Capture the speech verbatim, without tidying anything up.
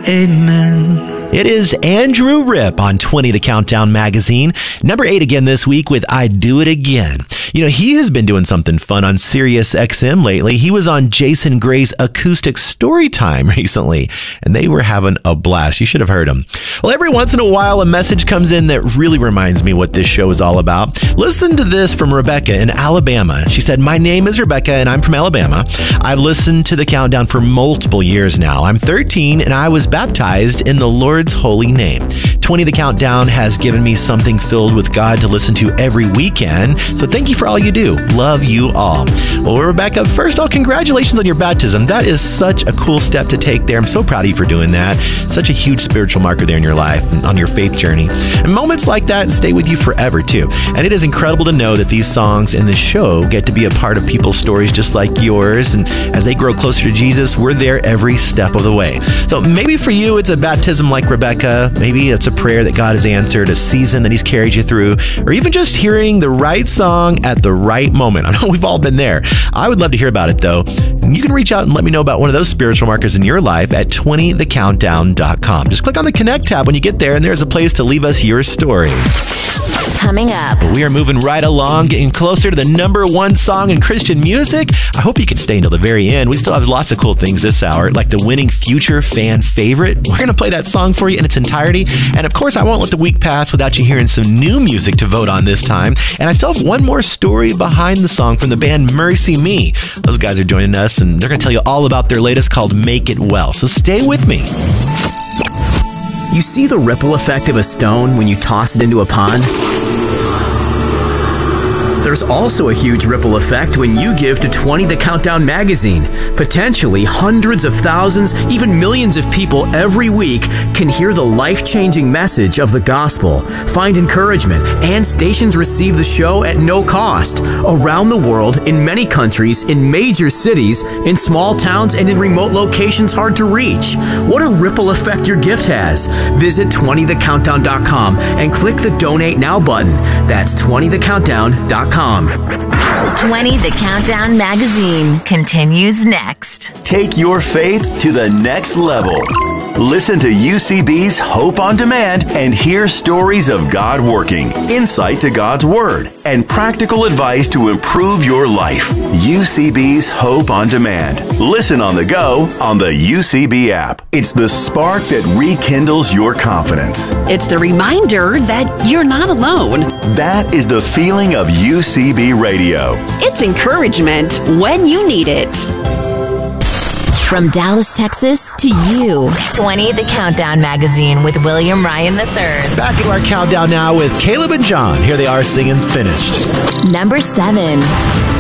amen. It is Andrew Ripp on twenty The Countdown magazine. Number eight again this week with I Do It Again. You know, he has been doing something fun on Sirius X M lately. He was on Jason Gray's Acoustic Storytime recently, and they were having a blast. You should have heard him. Well, every once in a while, a message comes in that really reminds me what this show is all about. Listen to this from Rebecca in Alabama. She said, "My name is Rebecca, and I'm from Alabama. I've listened to The Countdown for multiple years now. I'm thirteen, and I was baptized in the Lord's holy name. twenty The Countdown has given me something filled with God to listen to every weekend. So thank you for all you do. Love you all." Well, Rebecca, first of all, congratulations on your baptism. That is such a cool step to take there. I'm so proud of you for doing that. Such a huge spiritual marker there in your life and on your faith journey. And moments like that stay with you forever, too. And it is incredible to know that these songs in the show get to be a part of people's stories just like yours. And as they grow closer to Jesus, we're there every step of the way. So maybe for you, it's a baptism like Rebecca. Maybe it's a prayer that God has answered, a season that he's carried you through, or even just hearing the right song at the right moment. I know we've all been there. I would love to hear about it, though. You can reach out and let me know about one of those spiritual markers in your life at twenty the countdown dot com. Just click on the Connect tab when you get there, and there's a place to leave us your story. Coming up, we are moving right along, getting closer to the number one song in Christian music. I hope you can stay until the very end. We still have lots of cool things this hour, like the winning future fan favorite. We're going to play that song for you in its entirety. And of course, I won't let the week pass without you hearing some new music to vote on this time. And I still have one more story behind the song from the band Mercy Me. Those guys are joining us, and they're going to tell you all about their latest called Make It Well. So stay with me. You see the ripple effect of a stone when you toss it into a pond? There's also a huge ripple effect when you give to twenty The Countdown magazine. Potentially hundreds of thousands, even millions of people every week can hear the life-changing message of the gospel, find encouragement, and stations receive the show at no cost. Around the world, in many countries, in major cities, in small towns, and in remote locations hard to reach. What a ripple effect your gift has. Visit twenty the countdown dot com and click the Donate Now button. That's twenty the countdown dot com. twenty The Countdown magazine continues next. Take your faith to the next level. Listen to U C B's Hope on Demand and hear stories of God working, insight to God's Word, and practical advice to improve your life. U C B's Hope on Demand. Listen on the go on the U C B app. It's the spark that rekindles your confidence. It's the reminder that you're not alone. That is the feeling of U C B Radio. It's encouragement when you need it. From Dallas, Texas to you. twenty The Countdown magazine with William Ryan the third. Back to our countdown now with Caleb and John. Here they are singing Finished. Number seven.